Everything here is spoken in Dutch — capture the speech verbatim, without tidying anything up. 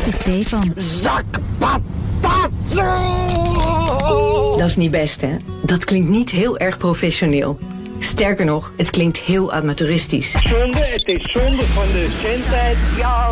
echte Stefan. Zak patat! Dat is niet best, hè? Dat klinkt niet heel erg professioneel. Sterker nog, het klinkt heel amateuristisch. Zonde, het is zonde van de zendtijd. Ja.